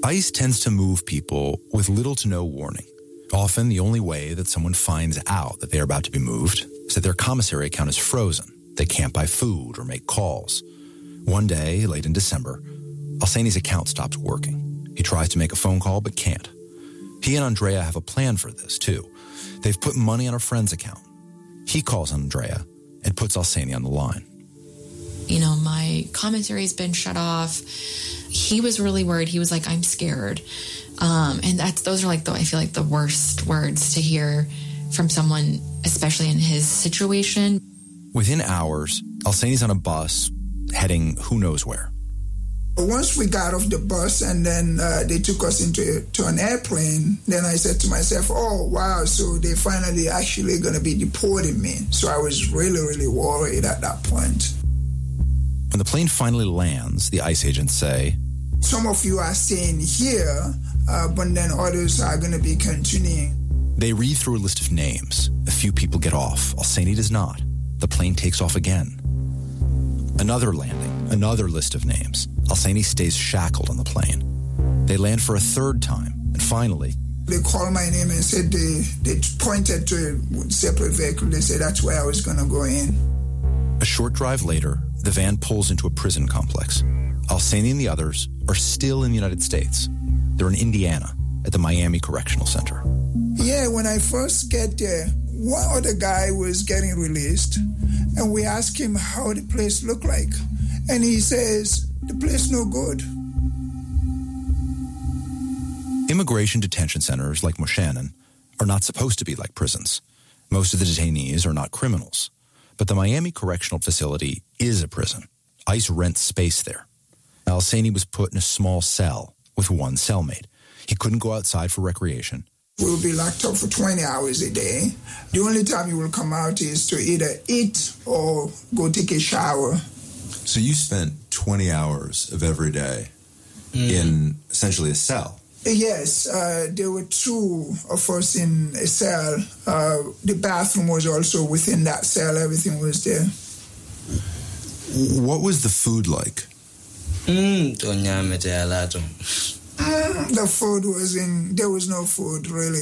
ICE tends to move people with little to no warning. Often, the only way that someone finds out that they are about to be moved is that their commissary account is frozen. They can't buy food or make calls. One day, late in December, Al-Saini's account stops working. He tries to make a phone call but can't. He and Andrea have a plan for this, too. They've put money on a friend's account. He calls Andrea and puts Al-Saini on the line. You know, my commissary's been shut off. He was really worried. He was like, I'm scared. And those are I feel like the worst words to hear from someone, especially in his situation. Within hours, Al-Saini's on a bus heading who knows where. Once we got off the bus and then they took us to an airplane, then I said to myself, oh, wow, so they finally actually going to be deporting me. So I was really, really worried at that point. When the plane finally lands, the ICE agents say, some of you are staying here, but then others are going to be continuing. They read through a list of names. A few people get off. Al-Saini does not. The plane takes off again. Another landing, another list of names. Al-Saini stays shackled on the plane. They land for a third time, and finally... They called my name and said they pointed to a separate vehicle. They said that's where I was going to go in. A short drive later, the van pulls into a prison complex. Al-Saini and the others are still in the United States. They're in Indiana at the Miami Correctional Center. Yeah, when I first get there, one other guy was getting released, and we asked him how the place looked like. And he says, the place no good. Immigration detention centers like Moshannon are not supposed to be like prisons. Most of the detainees are not criminals. But the Miami Correctional Facility is a prison. ICE rents space there. Al-Saini was put in a small cell with one cellmate. He couldn't go outside for recreation. We'll be locked up for 20 hours a day. The only time you will come out is to either eat or go take a shower. So you spent 20 hours of every day in essentially a cell? Yes, there were two of us in a cell. The bathroom was also within that cell. Everything was there. What was the food like? The food there was no food, really.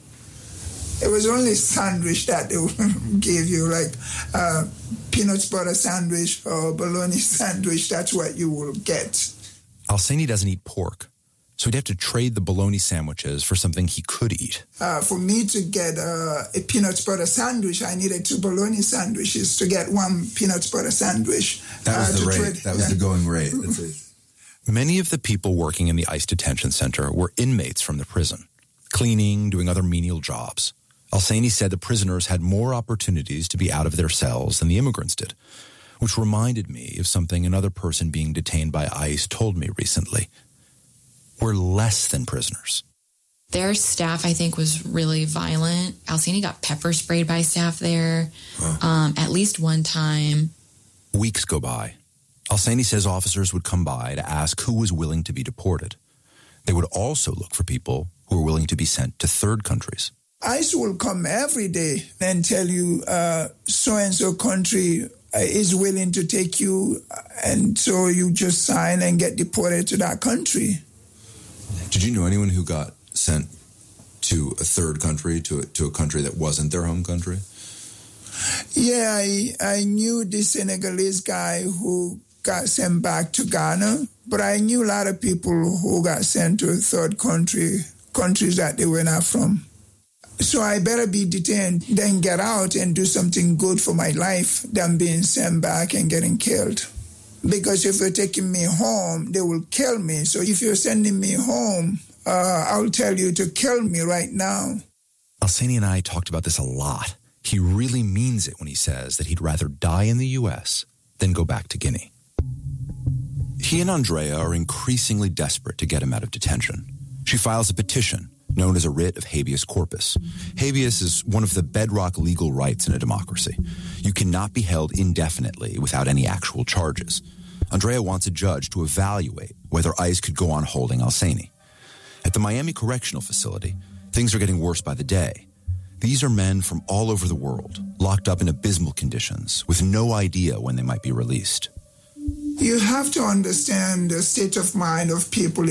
It was only sandwich that they gave you, like peanut butter sandwich or bologna sandwich. That's what you will get. Al-Saini doesn't eat pork, so he'd have to trade the bologna sandwiches for something he could eat. For me to get a peanut butter sandwich, I needed 2 bologna sandwiches to get 1 peanut butter sandwich. That was the rate. That was the going rate. Many of the people working in the ICE detention center were inmates from the prison, cleaning, doing other menial jobs. Al-Saini said the prisoners had more opportunities to be out of their cells than the immigrants did, which reminded me of something another person being detained by ICE told me recently. We're less than prisoners. Their staff, I think, was really violent. Al-Saini got pepper sprayed by staff there at least one time. Weeks go by. Al-Saini says officers would come by to ask who was willing to be deported. They would also look for people who were willing to be sent to third countries. ICE will come every day and tell you so-and-so country is willing to take you, and so you just sign and get deported to that country. Did you know anyone who got sent to a third country, to a country that wasn't their home country? Yeah, I knew this Senegalese guy who got sent back to Ghana, but I knew a lot of people who got sent to a third countries that they were not from. So I better be detained than get out and do something good for my life than being sent back and getting killed. Because if you're taking me home, they will kill me. So if you're sending me home, I'll tell you to kill me right now. Al-Saini and I talked about this a lot. He really means it when he says that he'd rather die in the U.S. than go back to Guinea. He and Andrea are increasingly desperate to get him out of detention. She files a petition known as a writ of habeas corpus. Habeas is one of the bedrock legal rights in a democracy. You cannot be held indefinitely without any actual charges. Andrea wants a judge to evaluate whether ICE could go on holding Al-Saini. At the Miami Correctional Facility, things are getting worse by the day. These are men from all over the world, locked up in abysmal conditions, with no idea when they might be released. You have to understand the state of mind of people